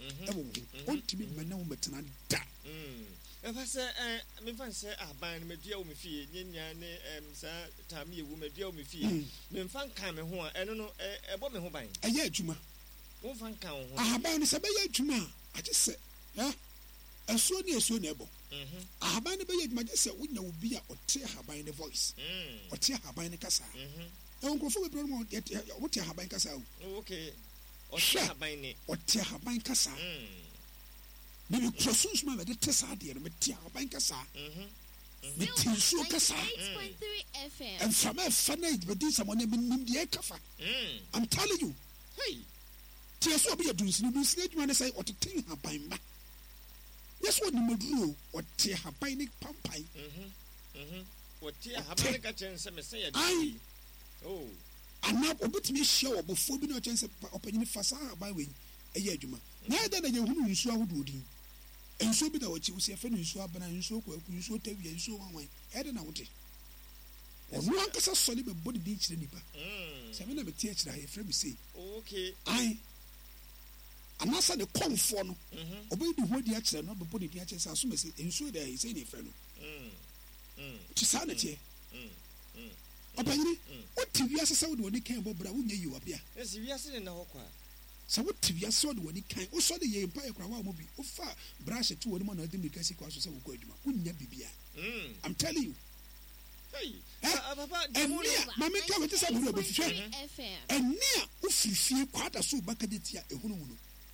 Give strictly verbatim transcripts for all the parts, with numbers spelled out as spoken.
ewo ontimi mena wo metena da efa se eh me fan se aban me dua wo me fie nyenya ne em sa tam ye wo me dua wo me fie me fan kan me ho a eno no ebo me ho ban eye adwuma wo fan kan ho ahaban se be ye adwuma age se ha esuo ne esuo na ebo mhm ahaban ne be ye adwuma age se wonya obi a ote ahaban ne voice mhm ote ahaban ne kasa mhm e wonkrofo be problem wote ahaban kasa o okay ote ahaban ne ote ahaban kasa mhm Bibi crossings ma de tesa de no metia aban kasa. Mhm. Metinsuo kasa. eight point three F M. And from a funny but this someone nim de kafa. Mm. I'm telling you. Hey. Tieso obi adunsi no dunsi adwuma ne say otetin haban ma. Yes what ni moduro ote haban ni pampai. Mhm. Mhm. Ote haban ne ka chense me say ya. Oh. Ana obetimi hia obofo bi na chense opanyin fasa haban we eye adwuma. Na da na ye hunu nsu ahodo odin. Enso bi da wachi wo se fa nsu abana nsu kwaku nsu tawia nsu wanwan ede na wote onu ankasa sole be body din kire nipa mm se me na be tie kire ha e fra bi sei okay ai anasa de komfo no obi di hodi a kire no be body din a kire sa so me se nsu da sei ne fra no mm mm ti sa na tie mm mm opanyini o ti wi asesa wo de woni kan bo bra wo nya yi wa bia esi wi ase ne na hokwa so what T V saw the one kind o saw the ye empire krawa mo bi o fa brush to one man na dem kasi kwa so se wo kwa adwuma unya bibia mm I'm telling you hey papa enia mama ka wete sa buru obefihwe enia o fifie kwada so bakadetia ehunu mu no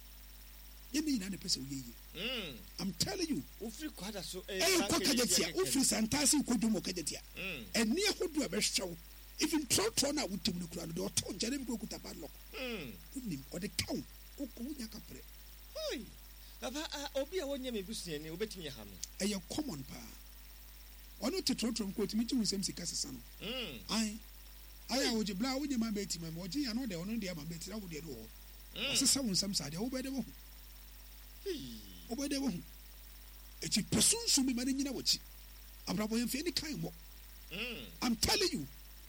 ye ni na ne pese wo ye mm I'm telling you o firi kwada so eh kwakadetia o firi santasi kodomo kadetia enia hodo abehwew even tro tro na wutem no kura no de oto njare bi kokuta padlock mm unim o de town o ko nya kapre oi baba obi a wonye mebusua ni obetimi ha me eye common pa ono te tro tro ko timi ti wusem sika sesa no mm ai ai a woje bla wonye ma beti ma woje ya no de ono de ma beti na wo de do o sesa wonsam sa de wo be de wo wo be de wo e ti pesunsu mi ma nyina wo chi abrabo yemfe ni kan mo mm I'm telling you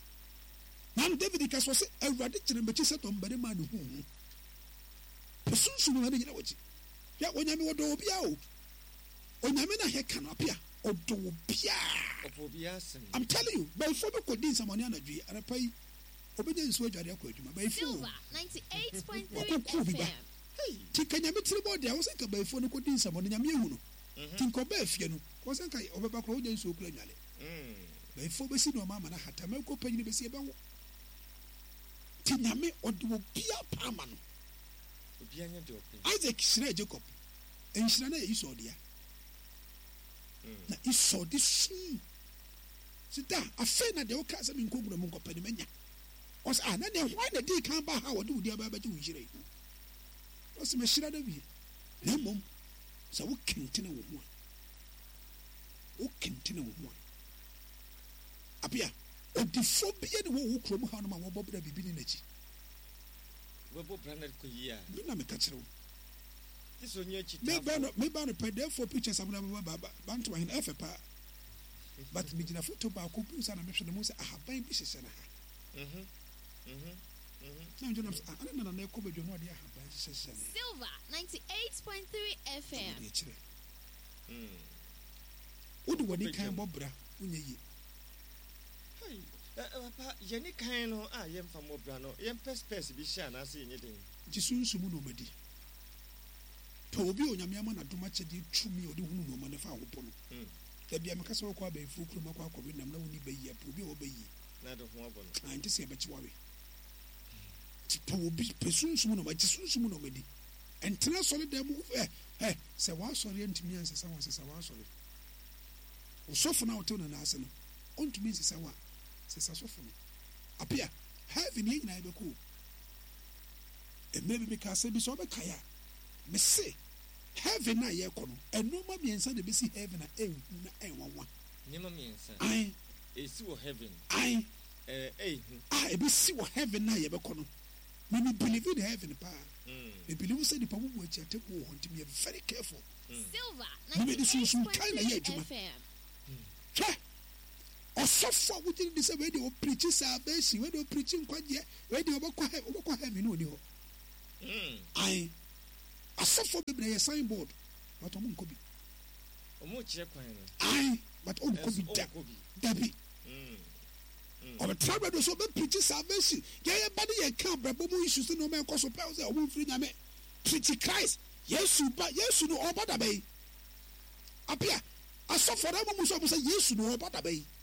Nam David ka so se awurade kire mbechi se to mbare ma ne hu hu. Pesunsu no na nyina wachi. Ya onyame wodo obi a o. Onyame na he kan apia odo obi a. Obi a sem. I'm telling you, by for me ko din samoni anadwi arapai obenya nsu adware akọ adwuma. By for ninety-eight point three F M. Hey, ti kanyame tiri body a wo se ka by for no ko din samoni nyame ehu no. Ti ko ba afie no. Wo se ka obeba kro wo nya nsu okura nwale. Mm. By for be si no mama na hata me ko panyi be si e ba wo. Tinyame odo bia pama no obia nya de open Isaac sira Jacob enhira na Esau dia na Esau di su sita afa na de o ka se me nkogura mu nkopani manya os ah na ne why na di kan ba ha wo de udi aba ba ji wo hire os me hira da bi na mom sa wo kentene wo ho wo kentene wo ho apia odifo bia ne wo wo krom ha no ma wo bobra bibi ni nachi wo bobra na ko yi a bi na me ka kire wo this onye chi me ba no me ba no pede for pictures amuna ba ba bantu wa hin efe pa but me gina photo ba ko bu sa na me hwe mo se ahaban bi hye na ha mhm mhm mhm na njo na ana na na ko bejo no de ahaban hye hye na Silver ninety-eight point three F M mm wo de woni kan bobra unye yi papa yeni kan no a yemfa mobra no yem pespes bi hia na ase yenye den jisunsumu no madi to obi onyame ama na doma chedi tumi odi hunu no ma ne fa hopo no mm da bia meka so kwa ba ifu kuru makwa akọ bi nam na woni bayi apo obi o bayi na do ho abo no anti se be chiwawe ti to obi pesunsumu no ma jisunsumu no madi entena sole da mu eh eh se wa sore antimi anse sa wa se sa wa sore osofo na hotel na ase no ontumi anse sa wa se sa sofo no apia heaven ye nyina be ko e maybe me ka se bi so be kaya me se heaven na ye ko no enoma miensa de be si heaven na e na e wanwa nyema miensa ai e si wo heaven ai eh eh ah e be si wo heaven na ye be ko no me me believe in heaven pa mm me believe say the power wo chi ateku wo honti me very careful Silver ninety-eight point three F M che osofo wo diri say we dey o preach salvation we dey preaching kwaje we dey obakwa he obakwa heaven no ni ho mm ai asɔfo bebree yɛ signboard but ɔmo nkɔ bi ɔmo kyerɛ kwan no ae but ɔnkɔ bi da dabi ɔbɛtra brɛdo so ɔbɛpirikyi salvation yɛyɛ ba ne yɛka abrabɔ mu issues ne ɔma ɛkɔ so pɛw sɛ ɔmo mfiri nyame pirikyi Christ yesu ba yesu no ɔba daba yi apia asɔfo na ɔmo so ɔmo sɛ yesu no ɔba daba yi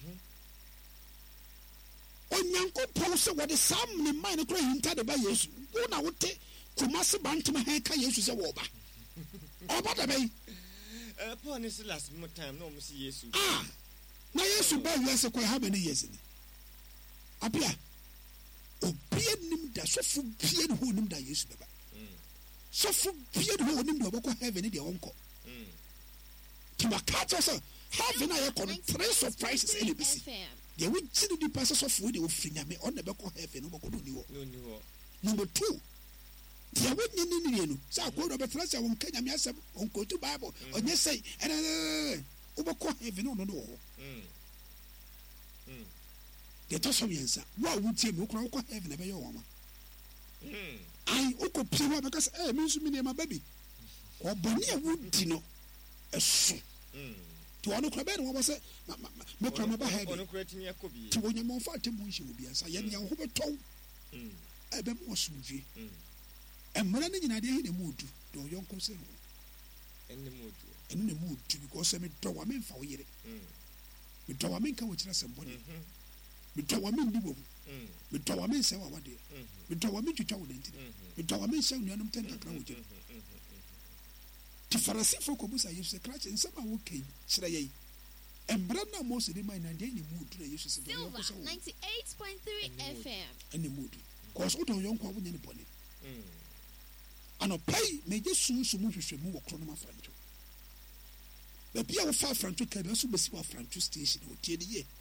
onyankopɔn sɛ wɔde saa ne man no kora hinta de ba yesu wo na wote Kumasi bantam ha ka yesu sɛ wɔba ɔba daba yi Uh, Paul is the last time no see Jesus. Ah, now yesu ba wiase kwa how many years ni? Apia, obie nim da sofu bie ne ho nim da yesu baba. Sofu bie ne ho nim da obekɔ heaven de onko. Mm. Timaka so heaven na yɛ three surprises in the B C. They will see the pastor sofu de ofiri nyame on the bɛkɔ heaven obekɔ do ni wo. No ni wo. Number two. They wouldn't need you. So I go to the first one, Kenya, on go to Bible, or just say, and overcome heaven on the door. They told some answer. What would you look like heaven ever your woman? I would play because I means me my baby. Or Bonnie would dino a son. To one of the what was it? Make from about heaven. To one your more fat to bush will be as I am young over told. I bet more soon. And when I didn't mood to young cousin. And the mood, and the mood to because I'm a dowamin for you. With dowamin come with us somebody. With dowamin do. With dowamin say what dear. With dowamin to told it. With dowamin say you don't tend to ground you. To Pharisee folk I used to clutch and somehow came, say, and Brandon most of the mind and any mood to the use of ninety-eight point three F M. And the mood. Cause what young woman in the bonnet. Ano pay me just soon so much we move across my front. The Pia of far front to Cabin so be front station or T D A.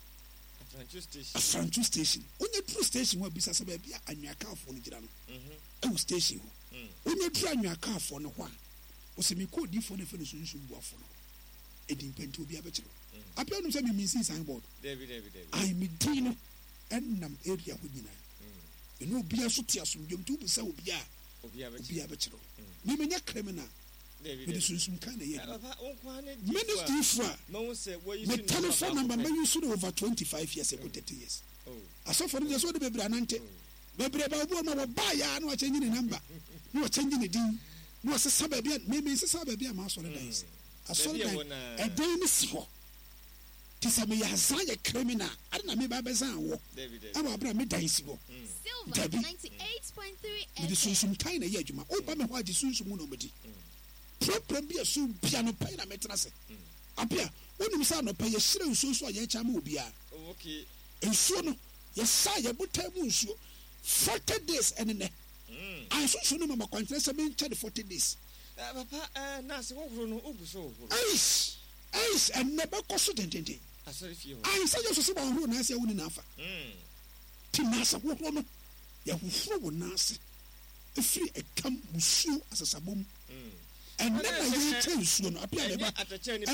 A front station. Only true station will be Sassabia and your car for the General. Oh, station. Only try your car for no one. Was a me called different definition to go for. It depends to be a bachelor. I don't know if you mean signboard. David, David, David. I'm a Dino and Nam area with you. You know, be a sotias from young to so be a. Be a bachelor. Maybe not criminal. It is some kind of year. Ministry for the telephone number may use over twenty-five years ago, thirty years. I saw for the sort of baby Anante. Baby about one of buy and was changing the number. You are changing the deal. You was a suburb, maybe it's a suburb, a mouse on the days. I saw a day miss you. Tis a me has a criminal. I don't know me by Bazan. I will bring me dice. Silver ninety-eight point three. It is some kind of yajuma. Oh, but why is soon some nobody? Problem be a soon piano pay a metrase. Appear, when you say no pay a shilling so so a yachamubia. Okay. And soon, yes, sire, but tell you forty days and in I saw no more contrast about forty days. Papa, Nancy, what will no so? Ice, ice, and never consulted. I said, you see one who Nancy wouldn't enough. Tinasa, what woman? You will throw Nancy. A free a come monsieur as a sabum. And then I hear tell soon appear at the chain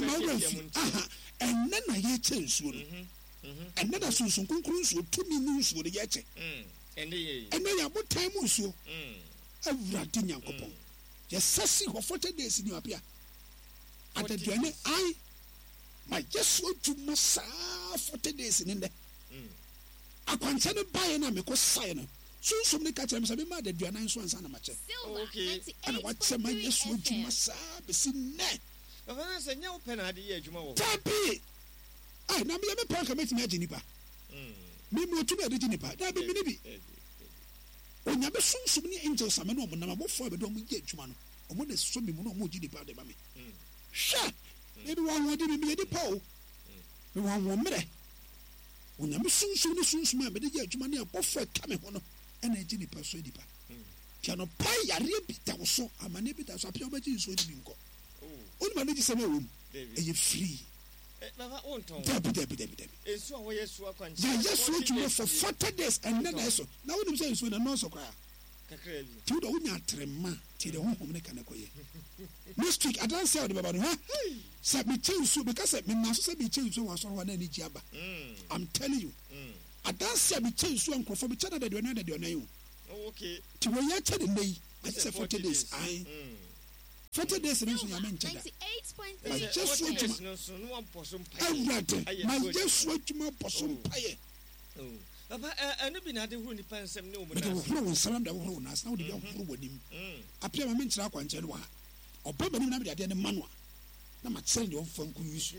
and then I hear tell soon. And then I saw some conclusion two minutes with the yache. And then I put time also. Everything young couple. Just sassy for forty days in your appear. At the journey, I might just want to massage forty days in there. I consider buying a make sign. Soon somebody catch him some mad that you are nine swans and a match. Okay, and what's a man just want to massage the sin net. But when I say no pen idea, Jumo. Tappy! I now be a punk make me a jenipa. Maybe to be a jenipa. That be maybe. When you have so many angels, I'm not number four, but don't we get one? Or what is so many more jenipa than me? Sure, maybe one would be a depot. One more minute. When I'm soon soon soon smart, but the judge money of Buffett coming on and a jenipa so deeper. Piano pie, a real bit that was so, I'm a neighbor that's a pure budget so you go. Only my lady summer room, and you're free. Debbie, Debbie, Debbie, Debbie. Yes, what you for forty days and then I saw. Now, what I'm saying is when I'm also cry. To the Unya Trema, to the home Mechanicoy. Next week, I don't say about her. Said me change so because I mean, Master said me change so was on any jabba. I'm telling you. I don't say me change so uncle from each other that you're not that you're new. Okay. To where you're telling me, I said forty days. I forty days no so nyame nkyeda ma jesu adwuma no so no ampo so mpa awurade ma jesu adwuma po so mpaye Papa, anu bi na de huru nipa nsem ne omu na. But huru nsem da huru na na wo de huru wadim. Apia ma menkyira akwanche no ha. Oba bani na me de ne manu a. Na ma tsere de on fa nku yusu.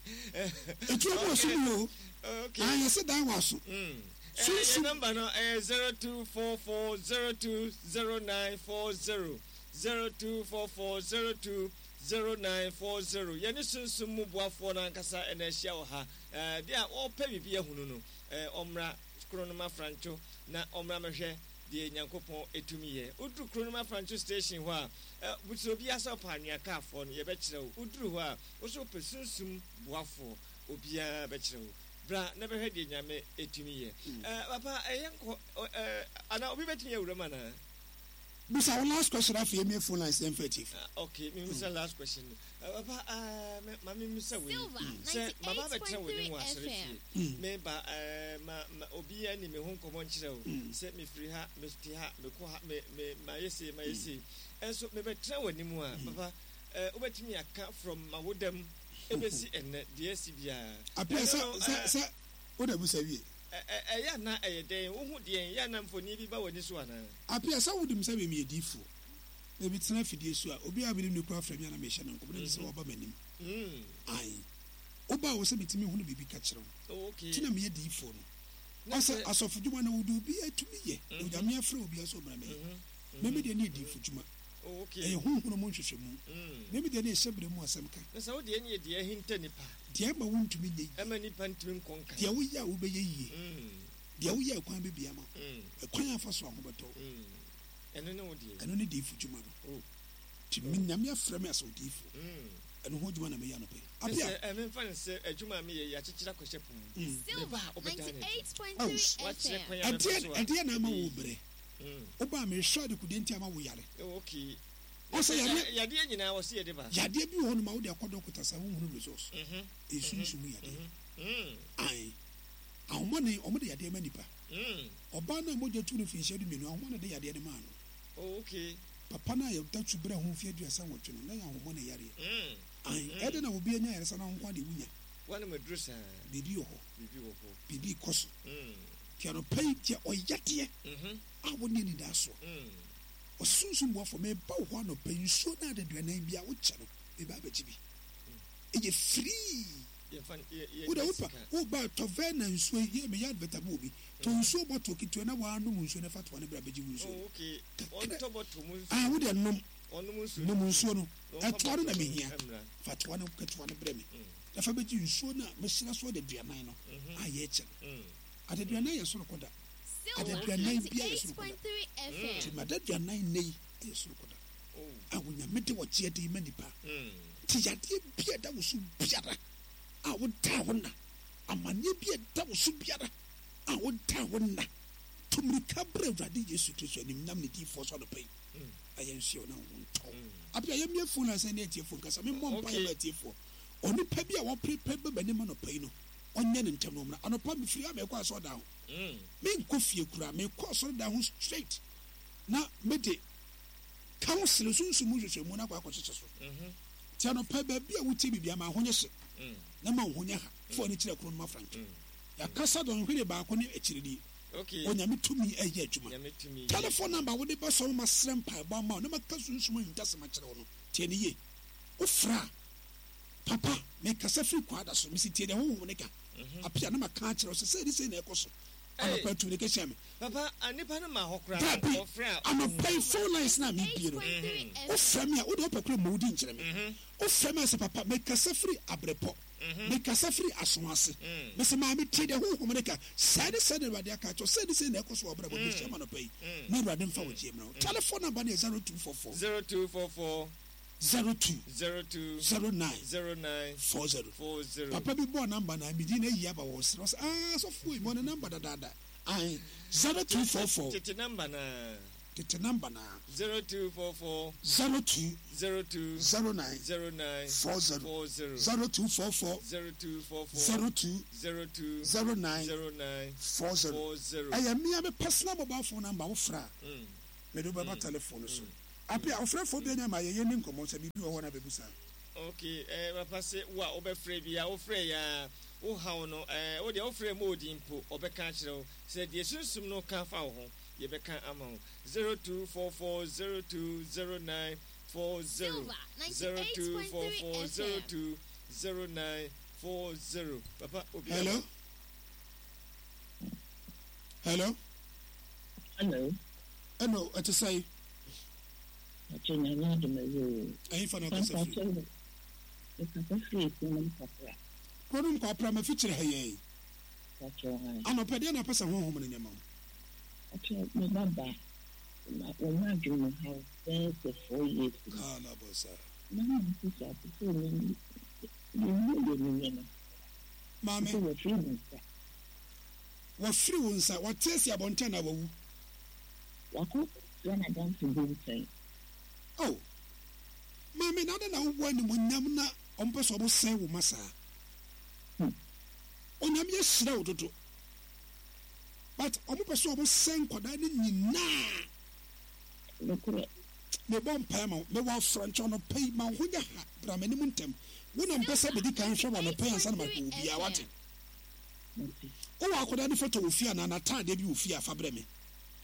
Etu mo so mo. Okay. Ah, yes da wa so. Mm. So number no eh zero two four four zero two zero nine four zero zero two four four zero two zero nine four zero. Yeni sunsun mu boafo na nkasa ena hia wo ha. Eh dia o pa bibi ehunu no. Eh omra Kronoma Francho na omra mehwe de Nyankopon etumiye udru Kronoma Francho station ho a butu obi asa panua kafo no ye be kire wo udru ho a wo so pesunsum boafo obi a be kire wo bra na be hwe de nyame etumiye eh papa eyenko eh ana obi betumi awura mana Bisa our last question after your phone line is effective. Okay, me miss last question. Papa uh mama miss we. Say mama be tell we no asere. Me ba eh ma obi ani me ho komo nkyere o. Say me free ha, me sti ha, me ko ha, me me ma yesi ma yesi. Enso me be tell we nimu a papa eh obetimi aka from mawodam ebesi enne de esi bia. Apia sa sa oda bu sawie. Eh ya na eh den wo hu de ya na mfoni bi ba wani so ana. Apia sa wodim sa be me edifo. Na bi tena fidie so a obi a bi ne kura fra mi na me hye na nkomo na se wo ba manim. Mm. Ai. Oba wo se bitimi hu no bibi ka kire wo. Okay. Tina me edifo no. Asa asofu djuma na wudu bi atumi ye. Oja me afra obi aso bra me. Na me de ne edifo djuma. Okay. Eh hu hu no mo nhwehwe mu. Na me de ne hyebre mu asem ka. Na sa wo de ne de hinta nipa. De ma wontumi nye. Ema nipa ntumi nkonka. De wo ya wo be ye yie. Mm. De wo ya kwan be bia ma. Mm. Kwan afa so ahobeto. Mm. Eno ne wo de. Eno ne de fu djuma no. Oh. Ti minyame afra me aso de fu. Mm. Eno ho djuma na me ya no pe. Apia. Eh me fa se adwuma me ye ya chichira kwehye pum. Me ba obetane. ninety-eight point three F M. Ade ade na ma wo bre. Mm. Oba me hwa de kudenti ama wo yare. Okay. Osa yade yade nyina wo se yade ba. Yade bi ho no ma wo de akodo kutasa wo hunu resource. Mhm. Esunsun yade. Mhm. Ai. Ahomane omo de yade ma nipa. Mhm. Oba na moja tu no fi hye de menu ahomane de yade ne ma no. Oh, okay. Papa na ye da tubra ho fi aduasa wotwe no na ya ahomane yare. Mhm. Ai, ede na obi anya yare sana ho kwa de wunya. Wana madrusa. Bibi ho. Bibi ho. Bibi koso. Mhm. Tiano pay ti oyate. Mhm. Awo ni ni da so. Mhm. Osunsun bo for me ba ho no pay so na de duana bia wo kye no. E ba ba jibi. E free. Uda upa uba tovena nsuo ye me yad betabu bi to nsuo boto kitu na wa anu nsuo na fatwa na bra beji nsuo. Oh, okay. On to boto mu. Ah, wo de nom. Onu mu nsuo. Nom nsuo no. Atwa na me hia. Fatwa na ketwa na bra me. Da fa beji nsuo na me sira so de duanan no. Ah, ye kye. Mm. Ade duanan ye so koda. Ade duanan bia ye so koda. Ti mada duanan nei ye so koda. Oh. Ah, wo nya mede wo kye de manipa. Mm. Ti yade bia da wo so biara. A would town a mania be a double subiara. I would town to me cabre radi Jesu Christ and indemnity for sort of pain. I am sure now won't talk. Up I am your phone as an eighty for because I'm in one pay for. Only pebby I want paper benjamin of pain. On yen and temom, and upon me free I may cross down. Main coffee cry may cross down straight. Now, Mede counsel soon to move your monarch. Tiano pebe be a witty be a mahonese. Nama honya ha fo ni kire Kronoma Francho ya kasa don hwere ba ko ni ekiridi okay onya metumi eye adwuma telephone number wo de ba so ma srem pa ba ma na maka sunsun hinta ma kire wo no tie ni ye ofra papa me kasa firi kwada so misi tie de ho ho ne ka apia na maka kire so say say na ekoso ana pa tu ne ka shame papa anipa na ma hokra ofra ana pay phone lines na mi biro ofra me a wo de opakura mo di nkire me ofra me se papa me kasa firi abrepo me kasa firi asonase me se ma me tie de ho ho me ka sade sade rade aka cho sade say na ekoso obra bo me shama no pay na rade mfa wo tie me telephone number is zero two four four zero two four four zero two zero two zero nine zero nine four zero four zero. Papa bi bo number na mi di na yi aba wo sro ah so fu mo na number da da da ai zero two four four tete number na tete number na zero two four four zero two zero two zero nine zero nine four zero four zero zero two four four zero two four four zero two zero two zero nine zero nine four zero four zero. I am me personal mobile phone number wo fra mm me do ba telephone so apia ofrefo bi na ma ye ni nkomo se bibi wo na bebusa. Okay, eh papa se wa obefre bia ofre ya wo hawo no eh wo de ofre mo odimpo obeka kire se de sunsum no ka fa wo ye beka ama wo zero two four four zero two zero nine four zero zero two four four zero two zero nine four zero. Papa obi. Hello. Hello. Hello. Hello, what to say? Achenya na de meyo. Ayi fa na ka se fi. E ka fa fi ko na ka fa. Ko dum ko pra ma fi kire ha ye. Achenya. Ano pede na pesa ho ho mun nyama. Achenya me baba. Na o ma ju no ha se se four years. Kala bosa. Na na ku sa ku ni. Ni ni ni ni. Mame. Wo fi ni sa. Wo free won sa, wo tesi abonta na wawu. Wako yana dan su bin sai. Oh. Mame na na wo ani mo nyam na ompe so bo sen wo masa. Hmm. Onyam ye hira ododo. But omo pe so bo sen koda ni nyina. Lokure. Me bon pa ma me wa francho no pay ma ho nya ha bra mani mu ntem. Wo na mpesa be di kan hwe wo no pay ansa na ma ko bia wate. O wa koda ni foto ofia na na tade bi ofia fa bre me.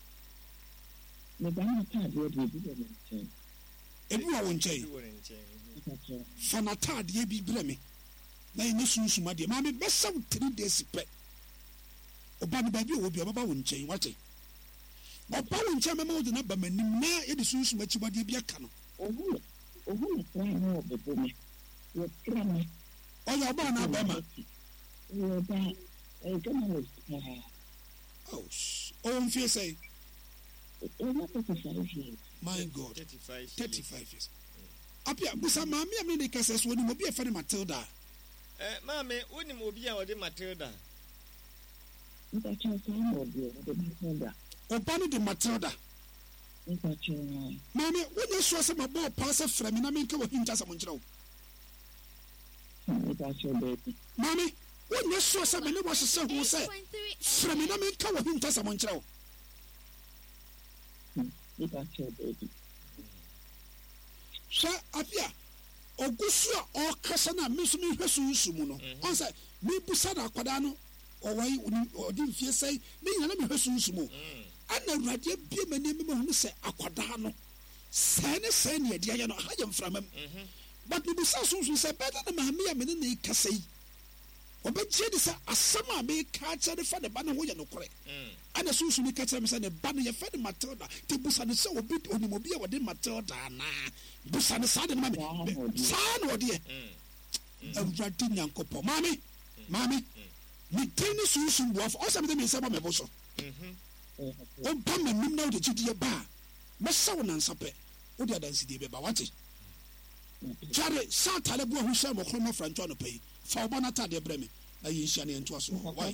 Me ba na tade bi bi bi bi. Ebi wa won chei. Fa na tade bi bre me. Na ni sunsuma de ma me besa three days pe. Oba ni ba bi o bi oba won chei wate. Oba won chei me ma o de na ba manim na e de sunsuma chi ba de bi aka no. Ohu. Ohu na no be bo me. Wo tra me. O ya ba na ba ma. Wo ba e gama no. Oh, oh, I'm fear say. My God, thirty-five thirty-five years. Apia, busa mami a mene kasa so ni mo bi e fa ne Matilda. Eh, mame, woni mo bi a o de Matilda. Nta cha sa mo bi o de Matilda. Oba no de Matilda. Nta cha. Mami, woni so se mabo pa se fra mi na me nka wo hinta sa mo nkyerɛ wo. Nta cha baby. Mami, woni so se me ne wo hye ho se. Fra mi na me nka wo hinta sa mo nkyerɛ wo. Nta cha baby. Sha apia. Ogusu a okasa na me so me hwesu nsu mu no. On say me busa da akwada no. Owai odi mfie sai me nyana me hwesu nsu mu. Ana urade bia mani me hu se akwada no. Sai ne sai ne dia ya no ha ye mframam. But me busa sunsu se better na ma me ya me ne kasa yi. Obegye de sa asama me ka cha de fa de ba ne ho ye no kore. Ana sunsu me ka cha me se ne ba ne ye fa de Matilda te busa ne se obi oni mo bia wo de Matilda na busa ne sa de ma me sa na odi e awurade nyankopɔ mami mami me tini sunsu bo of osa me me se ba me bo so o ba ma nim na o de gidi ba me sa wo nan sape o de adansi de be ba wate jare sa tale bo hu sha mo kro no francho no pay fa oba na tade bre me na yi hia ne nto so why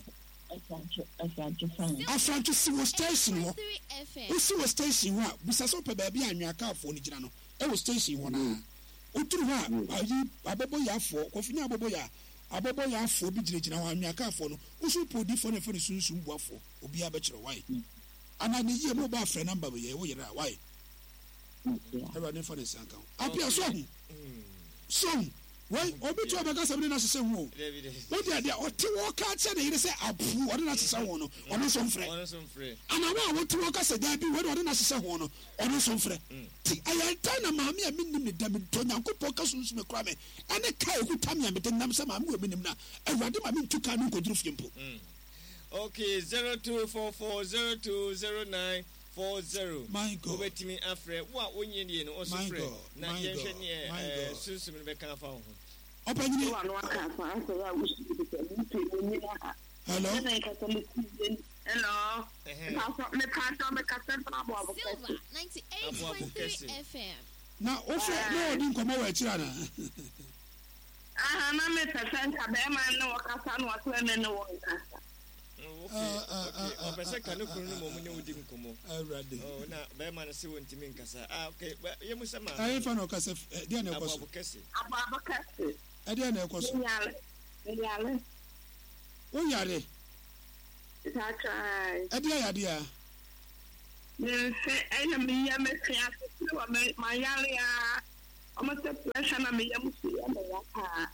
afrancho si wo station wo o si wo station wo busa so pe ba bia anwaka afo ni gina no e wo station wo na o turu ha ayi abobo ya afo kofinya abobo ya abobo ya afo bi gina gina wo anwaka afo no o so podi fo na fe sunsun bu afo obi abekire why ana ni ye mo ba afre number be ye wo yera why ewa ne fa ne sanka apia so hu so why obi to abeka sabine na sese hu o dia dia o ti wo ka che na yire se apu o de na sese hu no ono so mfre ono so mfre ana wa wo ti wo ka se da bi we o de na sese hu no ono so mfre ti ayan ta na maami a minnim ne da me to nyankopɔ ka sunsu me kra me ane kai ku tam ya me de nam se maami we minim na awurade ma me ntuka no nkoduru fie mpo okay zero two four four zero two zero nine four zero. My God. Obetimi afre wa onye nie no oso frɛ na ye hwɛ ne eh sunsum ne bɛka fa ho. Opanyini. Hello. Hello. Me pastor me kasɛ fra bo abo Silver ninety-eight point three F M. Na ofre no odi nkomo wa akira na. Aha na me pɛsɛ nka bɛ ma no wakasa no wato me no wo nkasa. Okay. Okay. Opese kanu kunu no mo nyu di nkomo. Awurade. Oh na bɛ ma no se wontimi nkasa. Ah okay. Ye mu sama. Ayi fa no kasa dia na ekoso. Abo kese. Abo abo kese. E dia na ekoso. Yale. Yale. O yare. That's right. E dia ya dia. Me se ai na me ya me se wa ma yale a ọmọ sẹ pressure na me yam si ya na ya pa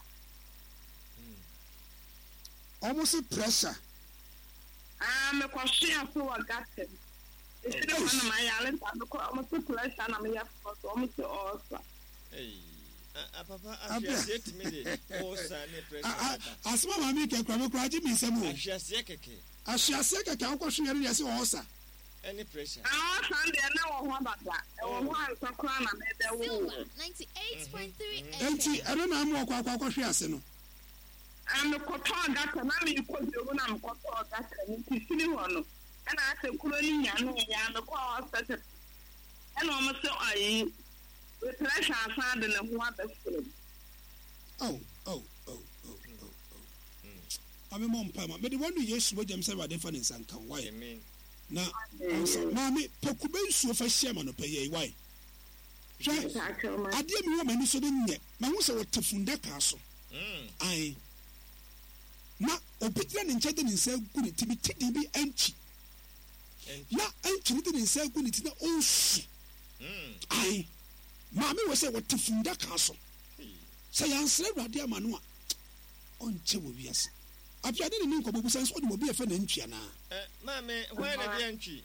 almost pressure ah me ko share so wa gatem isi de na ma yale ta me ko ọmọ sẹ pressure na me ya fa so ọmọ sẹ osa eh a papa afiase timi de osa ne pressure asma mami ke kwa me kwa ji mi nsem o afiase keke afiase keke akọ hwe yare yase osa any pressure ah Sunday na wo ho baba e wo ho ansa kwa na me de wo ninety-eight point three enti ero na am okwa akọ hwe ase no am ko to gata na me ko de wo na me ko to gata ni tisini ho no na ase kuro ni nya no ya me ko hospital e na o mo se ayi we pressure asan de ne ho abesere oh oh oh oh oh ame mo mpa ma me de wonu Yesu bo jam se wa de fa ne sankan why amen na mami pokube nsuo fa hia ma no peye why hwa ade mi wo mani so de nye ma hu se wo tefunda ka so mm ai na obitira ne nche de ne nsa gu ne tibi tidi bi anchi na anchi ne de ne nsa gu ne ti na onsu mm ai mami wo se wo tefunda ka so se yansere awurade ama no a onche wo wiase apiade ne nko bobu sense odi mo bi efa na ntwia na eh mame why na bi antwi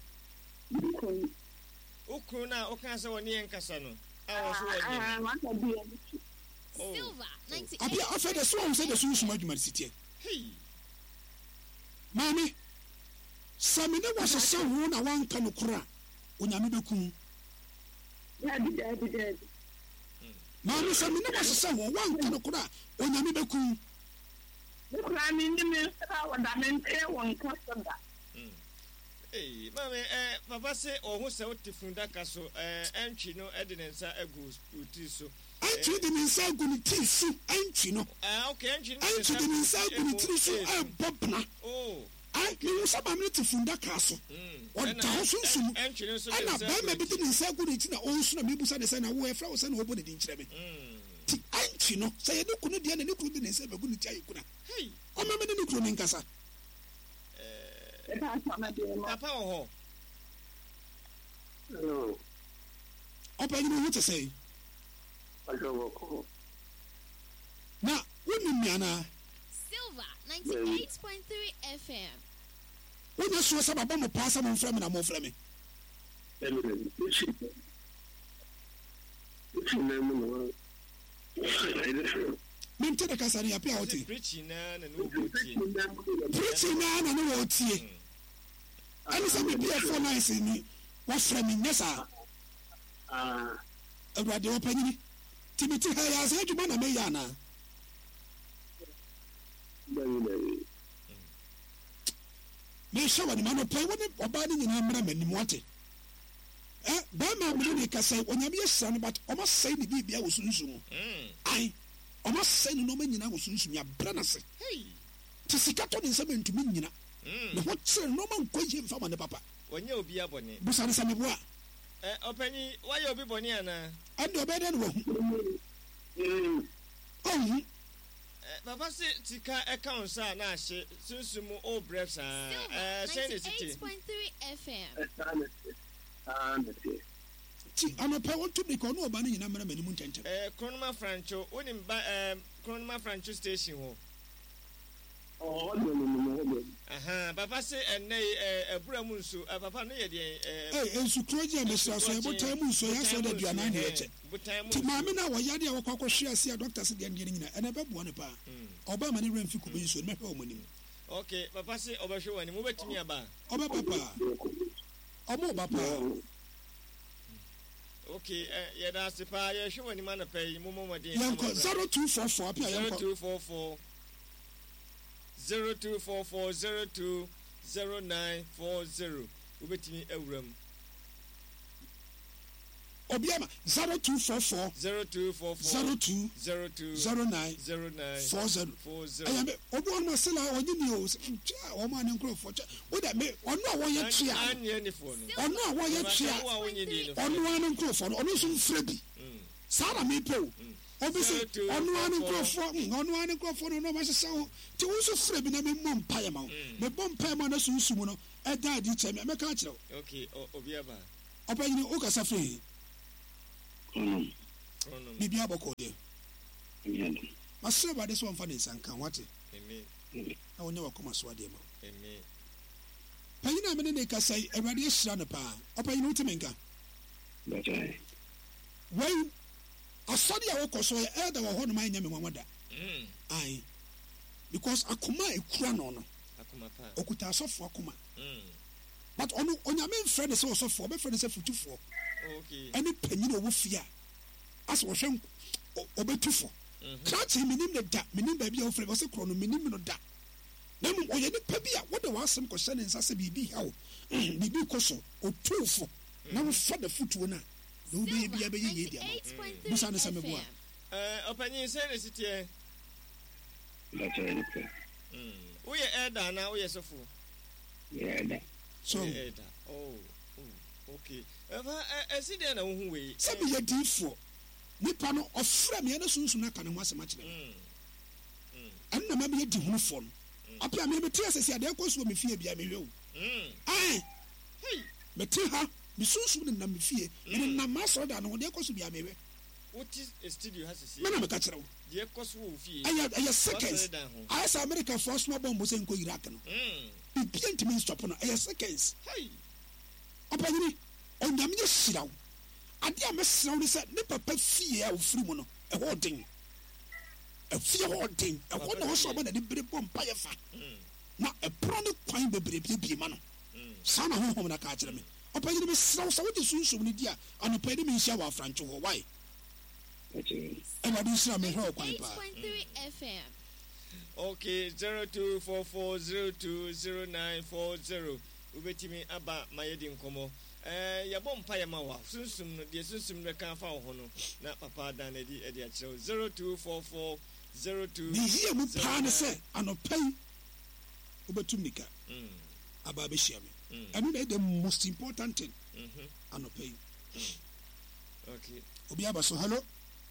ukru na okan se woni enkasa no a wo so woni ah wa ka bi e Silver ninety-eight. apia afa de so on se de so suma dwuma sitie hey mami samine wa sese ho na wanka no kora onyame bekum ya di da di da mami samine wa sese ho wanka no kora onyame bekum kura mi ni me sa wa da men e won ka so da eh mame eh papa se ohun se o tifunda ka so eh antwi no e de ne nsa egu uti so antwi de ne nsa gu ne ti su antwi no ah okay antwi antwi de ne nsa gu ne ti su e bobna oh ai me so ba me tifunda ka so o da ho sunsun antwi no so ana ba me bi de ne nsa gu ne ti na onsu na me busa de se na wo e fra wo se na wo bo de din kire me ti antwi no se ye ne kunu de na ne kunu de ne nsa ba gu ne ti ayi kuna hey o ma me ne kunu ne nkasa e ta sa ma de mo papa wo ho no o pa ni mo te say ajo wo ko na woni miana Silver ninety-eight point three F M. woni so sa baba mo pa sa mo mfra me na mo mfra me Amen. Ichi. Ichi na mo no. mente de kasari ya pia oti preaching na na no go tie preaching na na no otie ani sa me bia for nice ni wa fra me nesa Ah. awurade wo panyini timiti ha ya sa adwuma na me ya na Bari bari. me shawa ni ma no pay woni oba ni nyina mra mani mo ate eh ba ma mo ni kasa onyame yesa no but o ma sai ni bibia wo sunsun mu mm ai o ma sai no ma nyina wo sunsun ya bra na se hey ti sika to ni se mentumi nyina mm na ho tsere no ma nkoye mfa ma ne papa wonya obi abone busa ne sa me boa eh opanyi why obi bone ana ande obede no wo Mm. oh eh papa se tika account sa na ahye sunsumu o breaks ah eh Silver say ne titi ninety-eight point three F M. Sana. Ah, na ti. ti anapa won to me ko no oba ni nyina mra mani mu ntentem eh Kronoma Francho wonim ba eh Kronoma Francho station ho Oh, no no no no. aha papa se enne eh abura mu nso eh papa no ye de eh eh ensu kroje me sra so e botan mu nso ya so da duana na eche butan mu ti maame na wo yade a wo kwakọ hwe ase a doctor se de ndie nyina ena beboa ne pa oba ma ne remfi kubi nso me hwe o manim okay papa se obahwe wani mu betumi aba oba papa omo oba pa okay eh ye da se pa ye hwe wani ma na pay mu mo modin yanko zero two four four apia zero yanko two four four zero two four four zero two zero nine four zero ubetumi awuram obiama zero two four four zero two four four zero two zero two zero nine zero nine four zero four zero ayame obi on ma sela onye ni o tia o ma ne nkrofo cha o da me ono a wo ye tia anye ni fo no ono a wo ye tia wa wonye ni no ono a ne nkrofo no ono so mfra bi sara me pe o obi se ono a ne nkrofo ono a ne nkrofo no no ma sesa o ti wo so fra bi na me mom paye ma o me bom paye ma na sunsumu no e da di che me me ka kire okay obi aba opa yini o kasa free Mm. Bibi aboko de. Amen. Masre ba de so mfa ne nsanka wate. Amen. Na wonya wakoma so ade ma. Amen. Panyina me ne ka sai Awurade ahyira no pa. Opanyina utimenka. That's right. Wai asɔre a wɔkɔ so yɛ ɛda wɔ hɔ nom anya me nwamada. Mm. Ai. Because akoma ekura no no. Akoma pa. Okuta asɔfo akoma. Mm. But ɔno onyame mfrɛ ne sɛ ɔsɔfo, ɔbɛfrɛ ne sɛ futufoɔ. Okay. Ɛne panyina ɔwɔ fie a asɛ wɔhwɛ ɔbɛtufo. Krakye menim ne da, menim baabi a wɔfrɛ wɔsɛ korɔ no menim no da. Na mmom ɔyɛ nipa bi a wɔde wɔasɛm kɔhyɛ ne nsa sɛ biribi haw. Biribi kɔ so, ɔtuufo. Na wofa da futuo no a na wobɛyɛ bia bɛyɛ yɛ di ama. Busa ne sɛ meboa. Eh, opanyin sɛ ne sitie. That's right. Mm. Woyɛ elder na woyɛ sɔfo? Yeah, that. So, Woyɛ elder. Oh. Oh. Okay. Eba esi de na wo hu wei. sɛ meyɛ diifoɔ. Nipa no ɔfrɛ me ɛne sunsun no aka ne ho asɛm akyerɛ me. Mm. Ɛno na ma meyɛ di hunufoɔ no. Apia me mete asɛ sɛ adeɛ kɔ so wɔ me fie bia mehwɛ wo. Mm. Ai, Hey. mete ha, me sunsun ne nam me fie. Me nam masɔre da no ho deɛ kɔ so bia mehwɛ. What is a studio has to say? Me na meka kyerɛ wo. De kɔso wo fie. Ɛyɛ ɛyɛ seconds. Wasɔre dan ho. Ayɛ sɛ Americafoɔ soma bɔ mbɔ sɛ nkɔ Iraq no. Mm. Bibia ntumi nstɔpo no, ɛyɛ seconds. Hey. Ɔpanyini, ɔnyame yɛ hyira wo. Ade a mɛsrɛ wo ne sɛ ne papa fie a wofiri mu no, ɛhɔ ɔden. Ɛfie hɔ ɔden. Ɛhɔ na ɔsɔ ɔbɛ na de bere bɔ mpayɛ fa. Mm. Na ɛporɔ ne kwan bebree bie ma no. Mm. Saa na honhom na ka kyerɛ me. Ɔpanyini mesrɛ wo sɛ wode sunsum no di a anɔpa ne menhyia wɔ afrankyɛ hɔ. Why? That's right. Awurade nhyira me hwɛ ɔkwan eight paa. point three F M. Okay, zero two four four zero two zero nine four zero. Ubetimi aba mayedi nkomo. Eh yabo mpa yama wa. Sunsum no de sunsum no ka fa ho no. Na papa dan edi edi a kyerɛ zero two four four zero two. Ne yie mu paa ne sɛ anɔpa yi wobɛtum nika Mm. aba bɛhyia me. Mm. Ɛno na ɛyɛ the most important thing Mhm. anɔpa yi. Okay. Obi aba so, hello?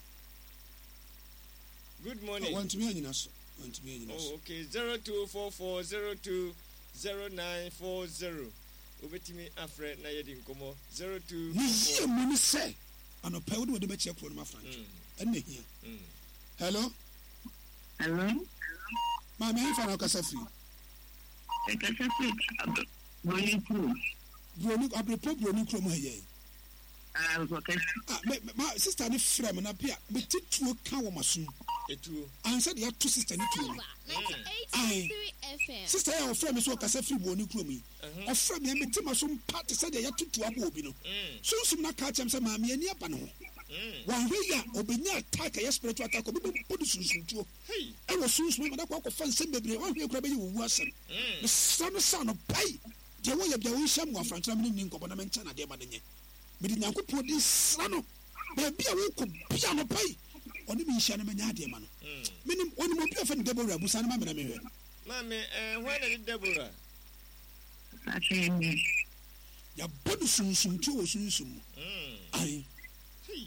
Good Oh, morning. wantumi anyina so. Wantumi anyina Oh, so. okay. zero two four four zero two zero nine four zero. Ubetimi afre na yedi nkomo zero two. Ne yie mu ne sɛ anɔpa yi wode wode bɛkyia kuro no ma afrankyɛ. Ɛno na ɛhia. Mm. Hello? Hello? Maame ɛmfa na ɔkasa firi. Ekasa fit Brony Crew. Buroni abrepɔ buroni kurom ha yɛn. Ah, okay. Ah, me me- ma sister ne frɛ me na bia mete tuo ka wɔ masom. Etuo. Ansa de ato sister ne tuo no. Silver ninety-eight point three F M. Sister yɛ ɔfrɛ me so ɔkasa firi buroni kurom yi. Mhm. Ɔfrɛ me a mete masom pa te sɛ deɛ yɛato tuo abɔ obi no. Mm. Sunsum na ka kyerɛ me sɛ maame ani aba ne ho. Mm. Wɔahwɛ yi a ɔbɛnya attack a ɛyɛ spiritual attack ɔbɛbɔ de sunsumtuo. Hey. Ɛwɔ sunsum ma da kɔ akɔfa nsɛm bebree wɔahwɛ kora bɛyɛ wɔwu asɛm. Mm. Mesrɛ no sa no pai deɛ wɔyɛ bia wɔnhyia mu afrankyerɛ me ne nni nkɔmmɔ na menkyɛ nadeɛ ma de nyɛ. Mede Nyankopɔn de sra no baabi a wɔkɔ bia no pai ɔne menhyia no manya adeɛ ma no. Mm. Menim ɔnim obi a fɛ no Deborah abusa no ma mena mehwɛ. Mame, eh, when did Deborah? Actually, me. Yɛabɔ no sunsumtuo wɔ sunsum mu. Mm. Ae. Hey.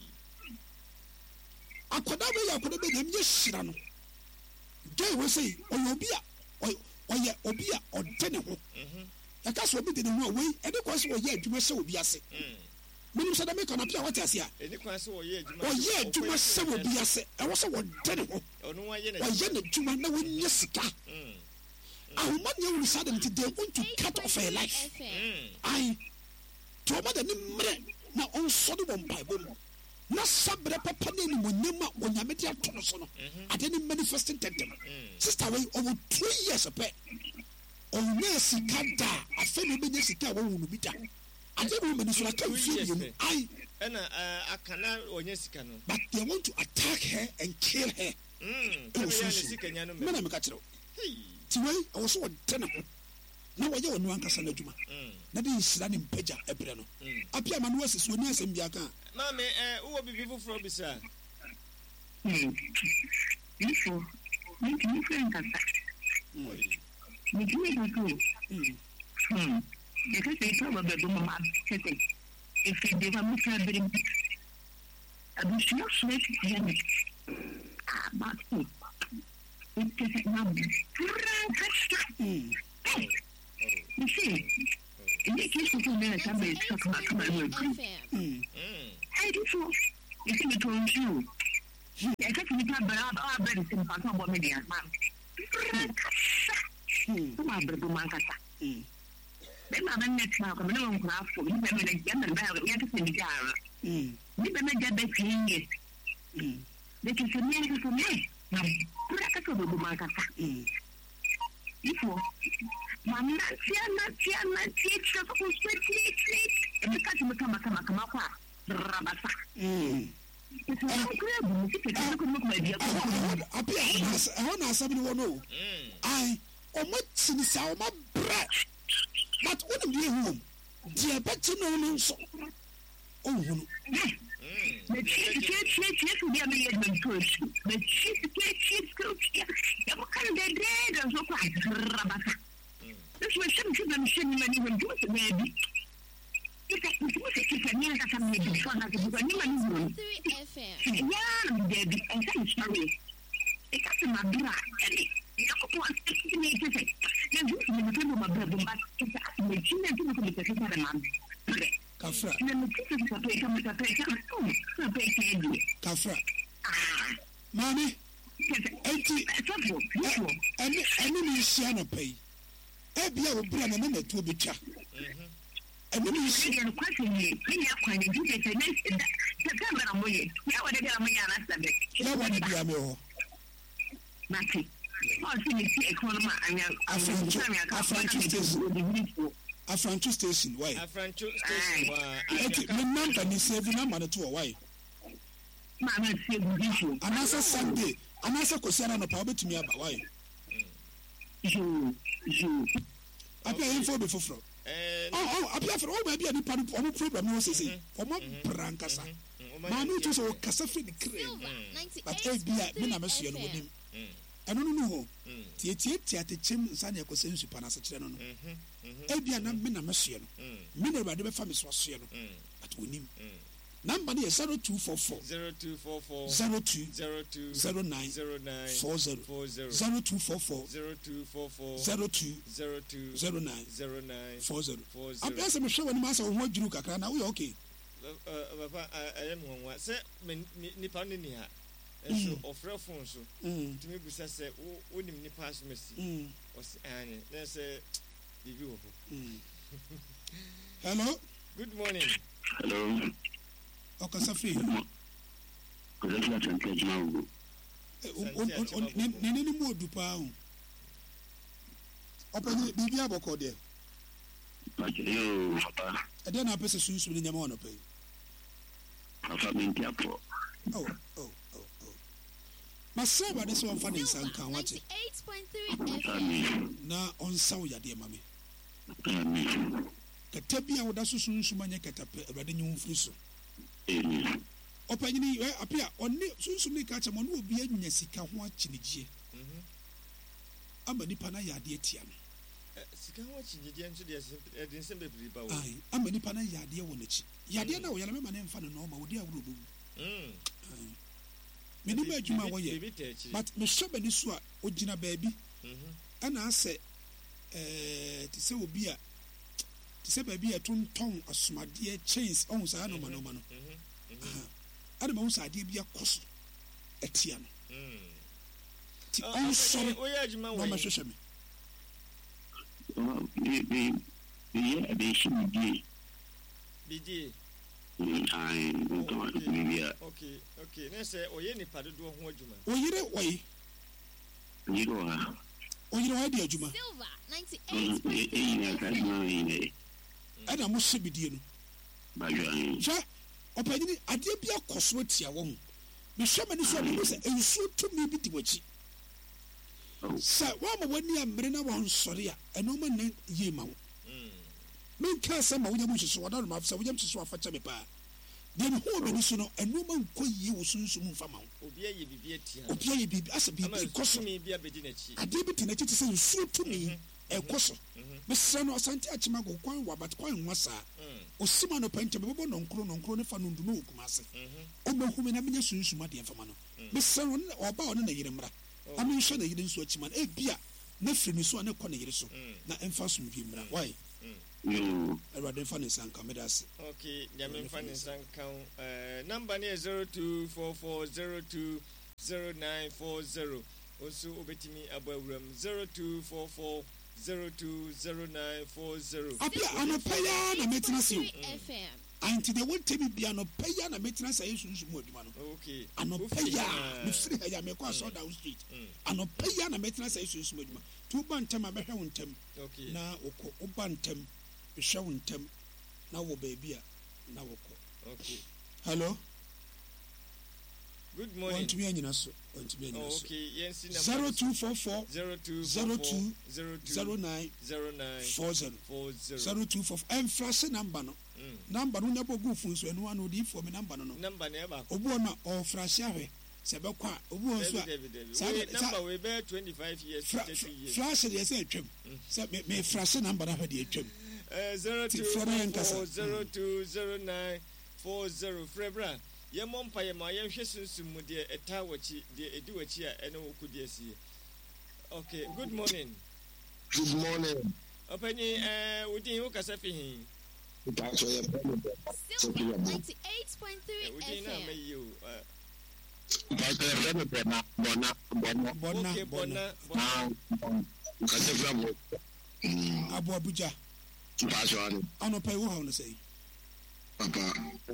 Akwadaa bɛyɛ akwadaa bɛyɛ nyame hyira no. Gye wɔ sɛ ɔyɛ obi a ɔyɛ- ɔyɛ obi a ɔde ne ho. Mhm. Yɛka sɛ obi de ne ho a wei ɛde kɔ sɛ ɔyɛ adwuma hyɛ obi ase. Mm. Menim sɛ dɛ meka no pia wɔte ase a Eni kwan so wɔyɛ adwuma. ɔyɛ adwuma hyɛ obi ase ɛwɔ sɛ wɔde ne ho. Ɔno wa yɛ na. Wɔyɛ n'adwuma na wɔnyɛ sika. Mm. Ahoma nyɛ wuru saa de nti they want to cut off her life. F M. Mm. Ae. Nti ɔma de ne mmerɛ na ɔnsɔre wɔ mpaebɔ mu. Na sabrɛ papa ne animuonyam a onyame de ato no so no ade ne manifesting tɛntɛm. Sister wei ɔwɔ two years pɛ. Ɔnyɛ sika da a afei na ɔbɛnya sika a wɔwu no bi da. Ade no wɔmani so aka Two mfie years mmienu. pɛ. Ae. Ɛna eh, akana wɔnyɛ sika no. But they want to attack her and kill her. Mm. Ɛwɔ Ɛwɔ yɛ ne sunsum. sika nya no Me mɛ. na meka kyerɛ wo. Hey. Nti wei ɛwɔ so wɔde ne ho. Na wɔyɛ ɔno ankasa no adwuma. Mm. Na de nhyira ne mpagya ɛbrɛ no. Mm. Apia ma no asi so ɔni asɛm bi aka a. Mame, eh, uwo bibi foforɔ bisa. Hmm. Info. Nti mi fẹ́ nkasa. Mi ti mi dùn tó. Mm. Hmm. Ekasa ìtọ́ ọ̀bẹ bẹ̀rù mọ̀ máa tẹ̀tẹ̀. Efi de wa mi fẹ́ abiri mu. Abusua sọ esi ti yẹ mi. Abaako. Ekasa na mu. Fúra nkasa. Mm. Mi sè. Ilé kí n sọ fún mi ẹ̀ sábà ẹ̀ sọ kama kama ẹ̀ wọ̀ ẹ̀kú. F M. Mm. Mm. Ẹ̀dí fún. If you told you, I can't be a better than Papa Media, ma'am. My brother Mancata. Then I'm next now, I'm no craft for you, and again, and now we have to send the jar. We better get back in it. That is a miracle for me. Now, put a couple of Mancata. If you, Mamma, Tia, Tia, Tia, who's twenty-eight, and the customer come a come a come up. Rabasa. It's a incredible. I want to ask you, no. I, or what since our bread. But what do you home? Dear, but you know, so. Oh, the chief, chief, chief, chief, will be a million push. The chief, chief, chief, chief, you can't get dead and so quite. Rabasa. This was some children sending money when you were maybe. If I was a chicken, I got some maybe fun like a book, and you know, yeah, baby, and thanks, Marie. It got to my blood, and it was to me to say, then you can remember my brother, but it's a machine and you can take a man. Kafra. Then the kids are taking with a patient, oh, a patient. Kafra. Ah, Mammy, eighty, and any Siana pay. Ebia will bring a minute to be chat. And then you see a question, many are quite a good explanation. The camera way, now what I get on my answer. You want to be a meal. Matty, I'll see a corner and a French station. A French station, why? A French station. Remember, me saving a money to a wife. Mamma, and as a Sunday, and as a Cosana, no power to me about why. You, you. I pay him for before. Oh, oh, appear for all maybe any problem. No, say, for my brancasa. Mammy to so Casafi the cream. But A B I, Minamasian with him. I don't know. Tietia at the Chim Sanya Cosensu Panasachano. A B I, not Minamasian. Mineral the family was but with him. Number is zero two four four zero two four four zero two zero two zero nine zero nine four zero four zero zero two four four zero two four four zero two zero two zero nine zero nine four zero four zero. I'm asking Michelle when Master what you look at now. We okay. Papa, I am one. Say, Nipania. And so, of real phone, so to me, Bussa said, oh, wouldn't me pass Messi? Was Annie. There's a review. Hello. Good morning. Hello. Okay, Safi. Because I'm not going to Nini mo dupa o. Open the bibia boko de. Yo, papa. E dey na pese sunsu ni nyama ono pe. Papa minti apo. Oh, oh, oh, oh. Masaba this one funny sanka wache. eight point three F M. Na onsa wo yade mame. Amen. Katabia wo da sunsu manye katape Awurade nyu mfiri so. Amen. Opanyini we apia oni sunsu ni ka chamo no obi anya sika ho achinigye. Mhm. Ama nipa na yade atia no. Sika ho achinigye nso de edin sembe biba wo. Ai, ama nipa na yade wo nachi. Yade na wo yale mema na mfa no no ma wo de awuro bo. Mhm. Me ni ba adwuma wo ye. But me shobe ni so a ogina baabi. Mhm. Ana ase eh ti se obi a ti se baabi a tonton asomade chains on sa no ma no ma no. Mhm. Ada ma unsa ade bia koso etia no. Mm. Ti on so oya adwuma wo. Ma hwehwe me. Oh, be be yeah, be shi bi. Bidi. Ai, no okay, okay. Na say oye ni padodo ho adwuma. Oyire oyi. Oyire ha. Oyire wa de adwuma. Silver ninety-eight point three. Ada mo se bidie no. Ba yo ai. Ja opanyini ade bia koso atia wo ho. Me hwema ni so bi se ensu to me bi di wachi. Sa wa mo wani amre na won sori a eno ma na ye ma wo. Mm. Men ka sa ma wo nyam hyeso wada no ma fa sa wo nyam hyeso afa cha me pa. De me ho be so no eno ma nko yi wo sunsu mu fa ma wo. Obi aye bibi atia. Obi aye bibi asa bibi koso. Me bia bedi na chi. Ade bi tinachi ti se ensu to me e koso. Me se no asante achima go kwan wa bat kwan nwa sa. Osima no pente be bo no nkro no nkro ne fa no ndu no okumase. O ma hu me na menya sunsu ma de fa ma no. Me se no oba ono na yire mra. Ami hwe na yire nsu achima e bia na firi ni so na kɔ na yire so na emfa so mvi mra. Why? Yo. Everybody fa ne sanka me das. Okay, nyame fa ne sanka. Eh, number ne zero two four four zero two zero nine four zero. Also obetimi abawuram zero two four four zero two zero nine four zero. Apia anopaya na metina si. Anti de won temi bia anopaya na metina sa yesu nsu mu aduma no. Okay. Anopaya me free ha ya me kwa so down street. Anopaya na metina sa yesu nsu mu aduma. Tu ba ntem abehwe won ntem. Okay. Na woko oba ntem, behwe won ntem. Na wo baby a na woko. Okay. Hello. Good morning. Want to be anyina so. Want to be anyina so. Okay, yes, number zero two four four zero two zero two zero two zero nine zero nine four zero four zero zero two four and flash number no. Number no never go phone so no one would for me number no. Number never. Obu na or flash ahwe. Sebe kwa obu so. Number we bear twenty-five years, thirty years. Flash dey say twem. Say me me flash number na dey twem. Eh zero two four zero two zero nine four zero Frebra. Ye mompa ye ma ye hwe sunsum mu de eta wachi de edi wachi a ene wo kudi asie. Okay, good morning. Good morning. Opani eh wodi wo kasa fi hin. That's why Silver ninety-eight point three Wodi na F me M. you. that's why bona bona bona Bona. Okay, bona. now kasi from Abu Abuja. that's why Anopay wo ha no say. papa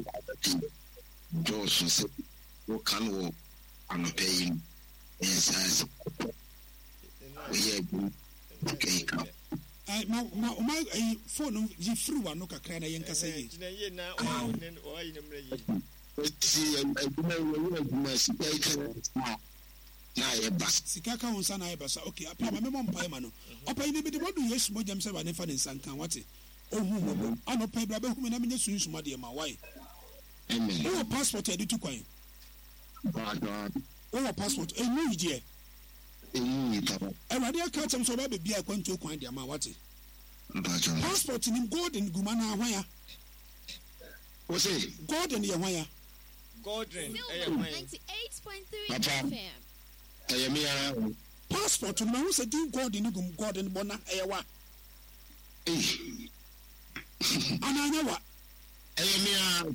Josh said wo kan wo anopayin yes yeah okay Ai ma ma ma ai phone ji free wa no kakra na yen kasa yi. Jina ye na o ne o ayi ne mre yi. see and I do my speaker na ye bas Sika ka won sana e basa. Okay, apia ma me mo mpa ma no. Opa yi ne bi de bodu Yesu mo jam se ba ne fa ne sankan wate. Ohu mo. Anopay bra be hu me na me nyesu nsuma de ma why. amen Wo passport e di kwan. God Wo passport e no yie. eh papa Awade aka cham so ba be bia kwanto kwan de ma wate. that's why Passport ni golden gumana hwan wo say golden ye hwan ya. Godren eh Silver man. ninety-eight point three Papa. F M. I am here Passport no who say din golden gum golden bona e wa. eh Ananya wa. I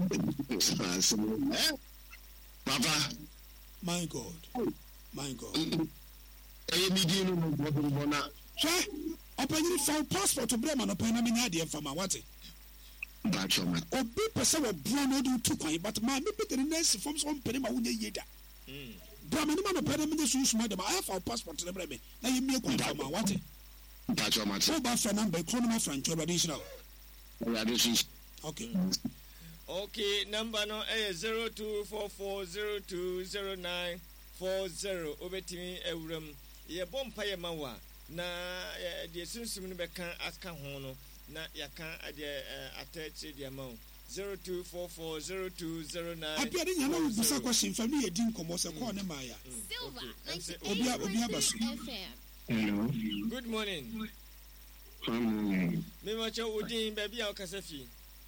am here papa My God. My God. I am here no bona Hwe opanyi fa passport bre ma no pan na me nya de fa ma wate. that's why Obi pese wo bro no do tu kwan but ma me pete ne nurse form so mpene ma wonya yeda. Mm. Bra ma ni ma no pan na me nyesu nsuma de ma I fa passport ne bre me na ye mie kwan fa ma wate. that's why So ba fa number chrono francho traditional. I just Okay. Okay, number no eh zero two four four zero two zero nine four zero. Obetimi ewuram. Ye bompa ye mawa na de sunsum no beka aka ho no na yaka de attach de amount zero two four four zero two zero nine. Apia de nyana wo busa question fa me ye din komo se call ne ma ya. Silver Okay. ninety-eight point three F M. hello Good morning. from Me macho udin baby a okasa fi.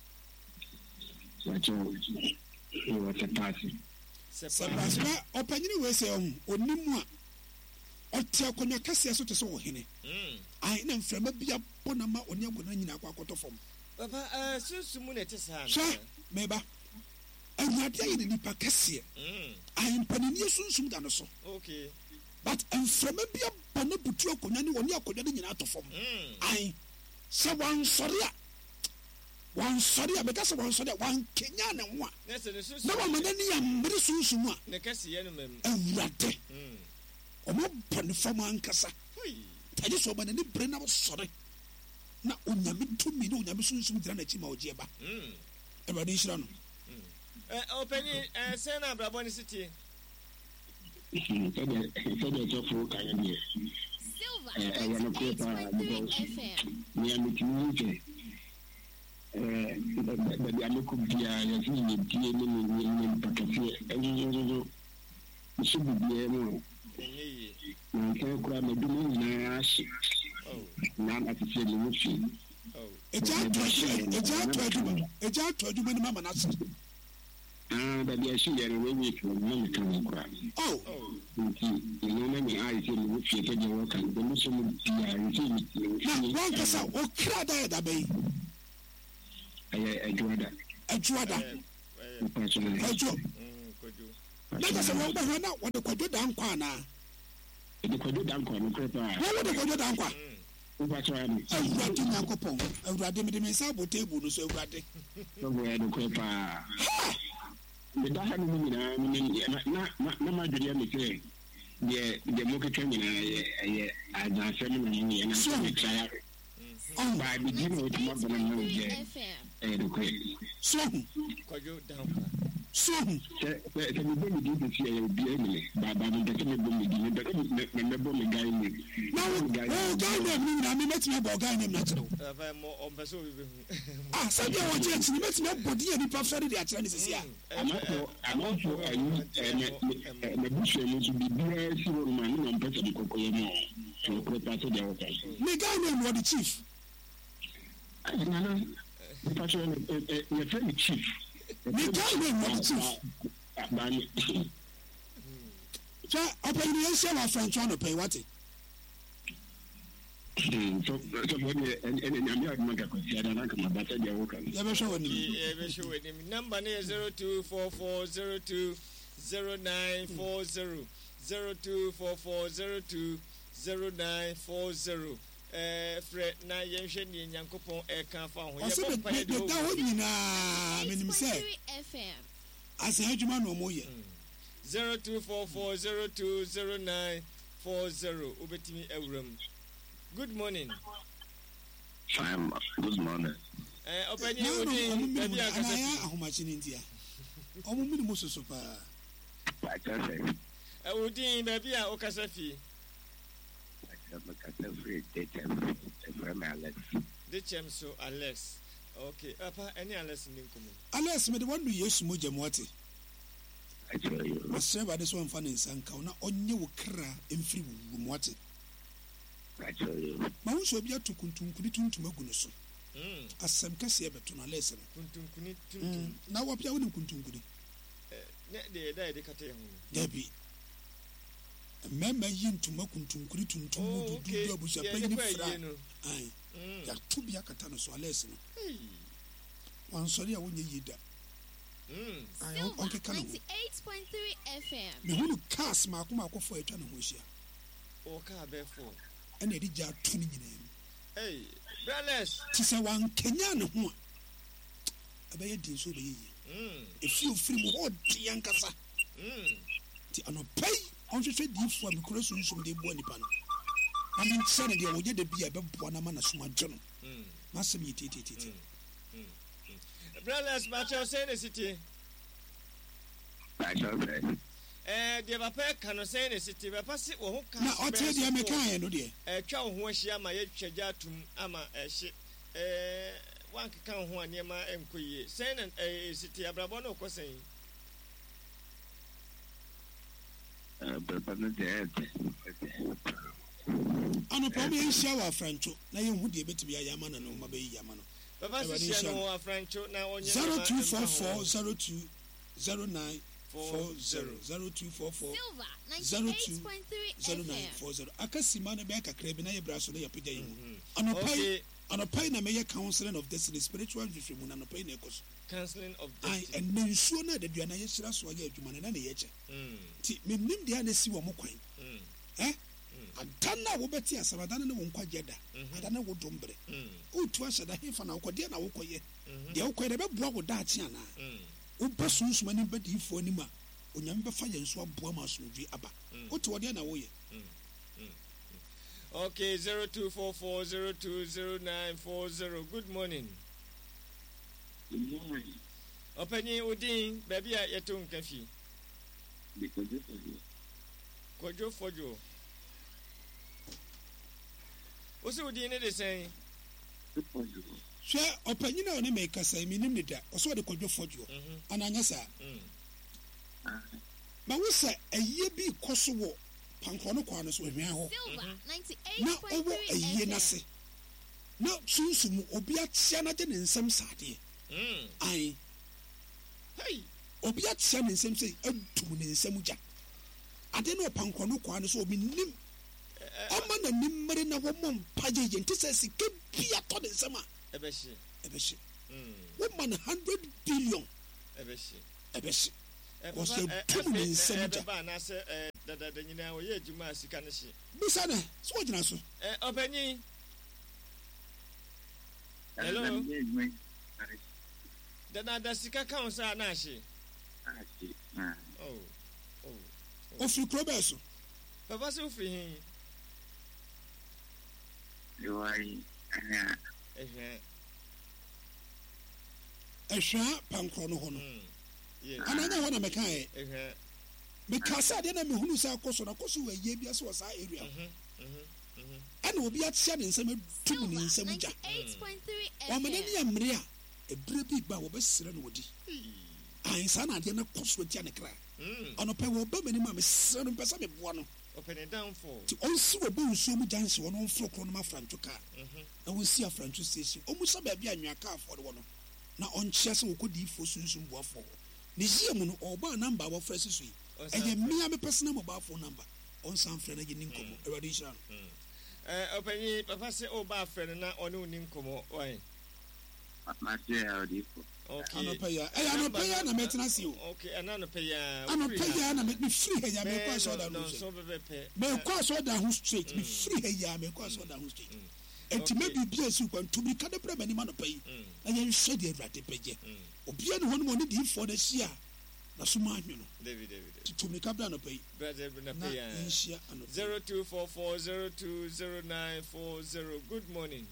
what you what a party Se paswa opanyi we se ohun onimu a ote akonya kase so te so wo hene. Mm. Ai na mframa bia bona ma oni agona nyina akwa akoto fom. Papa eh sunsum ne tesa. Hwe meba. Awurade ayi ne nipa kase. Mm. Ai mpanini sunsum da no so. Okay. But mframa bia bona butu akonya ne woni akonya ne nyina ato fom. Mm. Ai se wan sori a wan sori a beka se wan sori a wan kenya ne ho a. Nese ne Na sunsum. wa manani ya mmere sunsum a. Ne kase ye no mem. Awurade. Mm. Omo bone fam ankasa. Hui. Taje so ba ne bre na wo sori. Na onyame tumi na onyame sunsum dira na chi ma oje ba. Mm. Awurade nhyira no. Eh openyi eh say na brabo ne city. Silver ninety-eight point three F M. me am to eh but the local dia ya ni die ni ni ni pakati enjo so bi mo Enye yi. na ke kura me du na ashi Oh. na ati ni mu fi Oh. Eja to eja to aduma. Eja to aduma ni mama na se. ah da dia shi ya ni we ni ko ni kan kura Oh, Oh. you know, many eyes in which you can work and the Muslim one person or crowd that bay. I do that. I draw that. I draw. Let us know what the Kodo Dankwana. The Kodo Dankwana. What the Kodo Dankwa? What's wrong? I'm writing Yankopon. I'm writing the Messabo table, so writing. Somewhere the Copa. The Dahan, I mean, not my dream is the the market training. I done seven and so much. Oh, by beginning with more than a million. So, Kodo Dankwa. So, the baby didn't see a be enemy, but I mean, the baby didn't remember me guy. No, guy named I mean, let's me about guy named Natural. Ah, so you want to let me body and professor the Atlantis here. I'm not for, I'm not for a bush to be beer, see what my name and person Cocoyamo. So, prepare to the okay. Me guy named what the chief. I don't know. The person, your friend chief. Me tell me what chief. So, open the answer of French on pay what it. So, so and and I'm not going to consider that I'm about to get work. Never show any. Never show any. Number is zero two four four zero two zero nine four zero zero two four four zero two zero nine four zero. Eh, Fred, na yɛnhwɛ ne Nyankopɔn ɛka fa ho. Ɔsɛ bɛ bɛ da hɔ nyinaa menim sɛ ase adwuma na ɔmo yɛ. zero two four four zero two zero nine four zero obetimi awuram. Good morning. Fine. Good morning. Eh, opani odi baby akasa. Ana ahomachi ni ntia. Ɔmo mini mo soso pa. I can say. Eh, odi baby a okasa fi. Dechem so Alex. Okay, Papa, any Alex in Lincoln? Alex, me the one we use Muja Mwati. I tell you. I serve at this one fun in Sanka, not on your cra in free Mwati. I tell you. Maus will be to Kuntum Kunitun to Magunuso. As some Cassia between a lesson. Kuntum Kunitun. Now what you wouldn't Kuntum Kuni? They died the Catem. Debbie. Remember yin to Makuntum Kuritum to do Bush a penny friend. Aye, ya two be a catano so a lesson. One sorry, I wouldn't eat that. I hope Uncle Cannon. eight point three F M. The whole cast Mark Marco for a channel was here. Or car therefore. And a dija tuning name. Hey, Braless. Tis a one Kenyan one. A bay did so be. If you feel more Tiancasa. Tiano pay. On se fait dix fois me croire sur une des bois ni pan. I mean, Sunday, I will get the beer about one man as my journal. Massam, it it. Brothers, Macho, say the city. I shall say. Eh, the Papa cannot say the city, but pass it or who now, I'll tell you, I'm a kind, no dear. A cow who was Yama, Chajatum, Ama, a ship. Eh, one can count one near my enquiry. Send a city, a Brabono, was saying. Ano probably shower Franco. Now you would be able to be a Yamana no Mabe Yamano. Zero two four four zero two zero nine four zero zero two four four zero two zero nine four zero. Akasimana Beka Krebina Brasso Yapida. Ano pay ano pay na mayor counseling of destiny spiritual vision and pay necos. Counseling of destiny. I and then sooner that you are not yet swagger to man and any yet. Mim the other see one more coin. Eh? And Tana will bet yes, I don't know one quite yet. I don't know what dombre. Oh, twice at a half an hour, Diana Okoye. The Okoye never block with that Tiana. Oh, persons many betty for Nima. When you fire and swap Bomas will be abba. Oh, to Diana Oye. Okay, zero two four four zero two zero nine four zero. Good morning. Good morning. Openi Udin, baby at Yatung Kafi. Because this is Kojo Fojo. What's the Udin they say? Sure, opinion on the maker say, meaning that, or so the Kojo Fojo. And Anasa. But we say a year be Kosovo. Pankono Kwanos with me. Now over a year, Nasi. Now, soon, Obiat Sianajan in some sati. I. Hey, Obiat San in some say, a tune in Samuja. ade no pankro no kwa no so obi nim ama na nimmere na wo mom paje je nti se sika bia to de nsema ebehye ebehye mm wo man one hundred billion ebehye ebehye eh ko se tum ni nsem ja ba na se eh dada da nyina wo ye adwuma sika ne hye bisa na so wogina so eh obanyi hello dada da sika kan sa na hye oh oh o fi krobe so papa se ofri hin yo ai ana ehwe ehwa pankro no ho no yeah ana na ho na meka e ehwe meka sa de na mehunu sa akoso na koso wa ye bia so wa sa area mhm mhm mhm ana obi atia ne nsem tum ne nsem ja ninety-eight point three o F mena M. ni amre a ebre bi ba wo besere no wodi ai sa na de na koso tia ne kra mm ono pe wo ba mani ma me sere no pesa me boa no open it down for ti on si wo bo nsuo mu janse wo no mfro kro no ma francho ka mhm na wo si afrancho station o mu sa ba bia anwa ka afo de wo no na on chia se wo kodi ifo sunsun boafo ni jia mu no oba number wo fresh so yi eye mia me personal mobile phone number on san frɛ na gini nkomo ewade isha eh opanyi papa se o ba frɛ na one oni nkomo why ma se audifo okay anopeya eh anopeya na metena si o okay ana no peya anopeya na me free ha ya me kwa so da no no so be pe me kwa so da hu straight me free ha ya me kwa so da hu straight enti me bibia su kwa ntumi ka de pra mani ma no peyi na ye hwɛ de awurade peje obia ne hono mo ne di for da sia na so ma hwe no david david tumi ka bra no peyi brother na na peya inshia ano zero two four four zero two zero nine four zero. Good morning.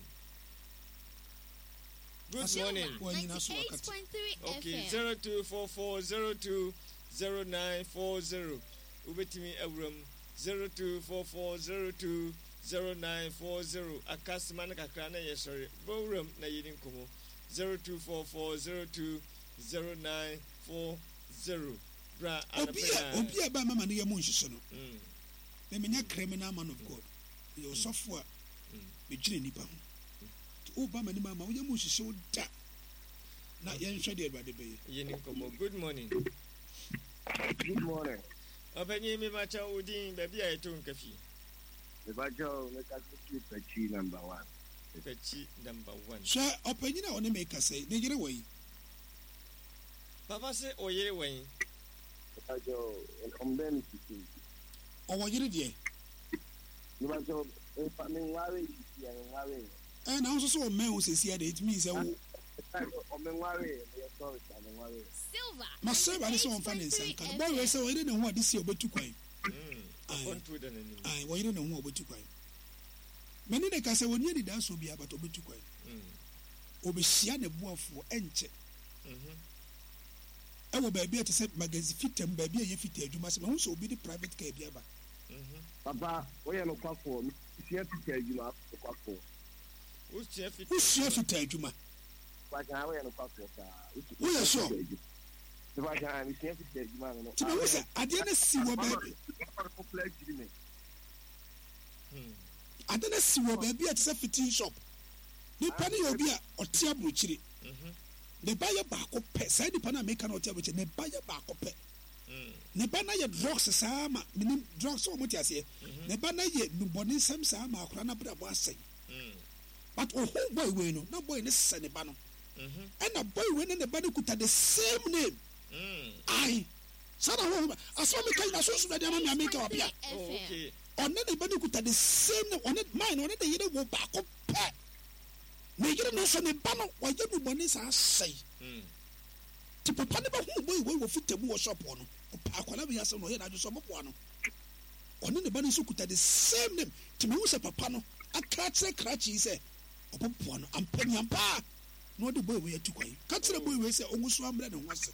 Good morning. ninety-eight point three Okay, F M. zero two four four zero two zero nine four zero. Ubetimi Abram zero two four four zero two zero nine four zero. Akasman Kakrana Yesori. Borum na yidin komo zero two four four zero two zero nine four zero. Bra obia obia ba mama ne yamu nhyehyɛ no Mm. me menya criminal man of God you suffer me gire nipa ho o ba mani mama wo yamu nhyehyɛ wo da na yen hwɛ de awurade bɛyɛ Yidin komo. Good morning. Good morning. Openye mi macha udin baby a eto nkafi. The Bajo, let us keep a chi number one. Pechi number one. hwɛ ɔpanyin a ɔne me kasa ne yere wɔ yi Papa se oyere wen. The Bajo, and on them to see. ɔwɔ yere deɛ The Bajo, if I'm in worry, and worry. ɛna nso so wɔ mɛn wo sesi ade it means sɛ wo I'm in worry, and sorry, I'm in worry. Silver. ma sɛ ba ne sɛ wɔmfa ne nsa nka bɔ wɛ sɛ ɔyere ne ho ade si a ɔbɛtu kwan Mm. Aye. Control the enemy. ai ɔyere ne ho a ɔbɛtu kwan mɛne ne ka sɛ wɔnyɛ ne daa so bia but ɔbɛtu kwan Mm. ɔbɛhyia ne boafoɔ ɛnkyɛ Mhm. ɛwɔ baabi a te sɛ magazine fitam baabi a yɛ fita adwuma sɛ mahu sɛ obi de private car bi aba Mhm. Papa, we are no quack for me. If you have to tell you, not the quack for. Usua fit. wosua fita adwuma But I wear no quack for. We are sure. The Bajo, we see if you tell you, man. nti mahu sɛ adeɛ no si wɔ baabi Hmm. ade no si wɔ baabi a te sɛ fitting shop nipa no yɛ obi a ɔte aburokyire Mhm. ne ba yɛ baako pɛ saa nipa no a meka no ɔte aburokyire ne ba yɛ baako pɛ Mm. ne ba no yɛ drugs saa ma menim drugs wɔ mo te aseɛ ne ba no yɛ nubɔne nsɛm saa ma akora no brɛ bɔ asɛe Mm. but ɔho boy wei no na boy no sɛ ne ba no Mhm. ɛna boy wei ne ne ba no kuta the same name Mm. ai saa na ho asɛm meka nyina so so na deɛ ma me ameka ɔbea Oh, okay. ɔne ne ba no kuta the same name ɔne mine ɔne ne yere wɔ baako pɛ ne yere no nso ne ba no wɔyɛ nubɔne saa asɛe Mm. ti papa ne ba hu boy wei wɔ fita mu wɔ shop hɔ no ɔpa akwala bi asɛm na ɔyɛ n'adwo so ɔbɔboa no ɔne ne ba no nso kuta the same name ti mehu sɛ papa no aka kyerɛ krakye yi sɛ ɔbɔboa no ampani ampa na ɔde boy wei atu kwan ka kyerɛ boy wei sɛ ɔngu so ambrɛ ne ho ase